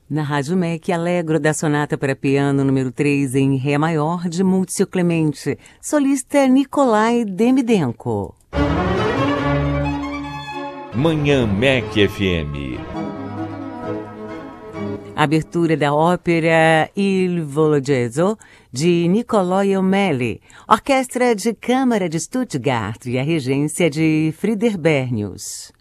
Na Rádio MEC, Allegro da Sonata para Piano número 3 em Ré maior de Múcio Clemente, solista Nikolai Demidenko. Manhã MEC FM. Abertura da ópera Il Vologeso, de Nicolò Melli, Orquestra de Câmara de Stuttgart e a regência de Frieder Bernius.